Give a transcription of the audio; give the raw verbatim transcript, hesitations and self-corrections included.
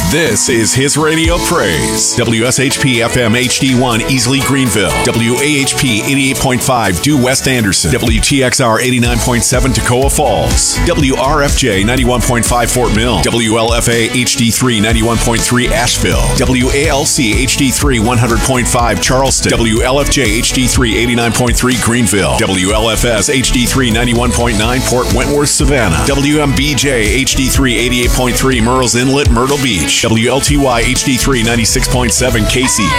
This is His Radio Praise. W S H P F M H D one Easley Greenville. W A H P eighty-eight point five Due West Anderson. W T X R eighty-nine point seven Toccoa Falls. W R F J ninety-one point five Fort Mill. W L F A H D three ninety-one point three Asheville. W A L C H D three one hundred point five Charleston. W L F J H D three eighty-nine point three Greenville. W L F S H D three ninety-one point nine Port Wentworth Savannah. W M B J H D three eighty-eight point three Murrells Inlet Myrtle Beach. W L T Y H D three ninety-six point seven Casey.